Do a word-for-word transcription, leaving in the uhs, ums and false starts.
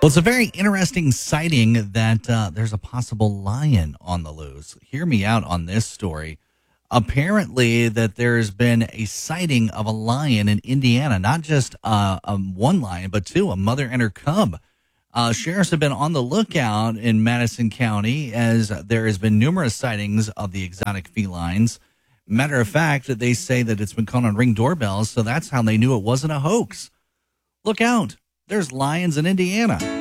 Well, it's a very interesting sighting that uh, there's a possible lion on the loose. Hear me out on this story. Apparently, that there's been a sighting of a lion in Indiana, not just uh, um, one lion, but two, a mother and her cub. Uh, sheriffs have been on the lookout in Madison County as there has been numerous sightings of the exotic felines. Matter of fact, they say that it's been caught on Ring doorbells, so that's how they knew it wasn't a hoax. Look out. There's lions in Indiana.